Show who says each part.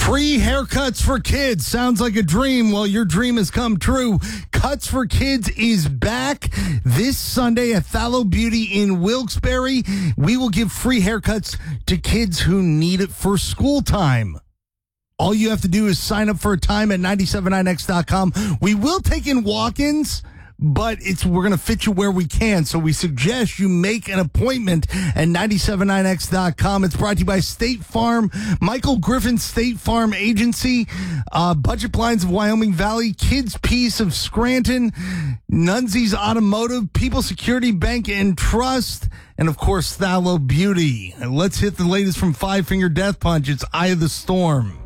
Speaker 1: Free haircuts for kids. Sounds like a dream. Well, your dream has come true. Cuts for Kids is back this Sunday at Thallo Beauty in Wilkes-Barre. We will give free haircuts to kids who need it for school time. All you have to do is sign up for a time at 979x.com. We will take in walk-ins, but we're going to fit you where we can. So we suggest you make an appointment at 979x.com. It's brought to you by State Farm, Michael Griffin State Farm Agency, Budget Blinds of Wyoming Valley, Kids Peace of Scranton, Nunzi's Automotive, People Security Bank and Trust, and of course, Thallo Beauty. And let's hit the latest from Five Finger Death Punch. It's Eye of the Storm.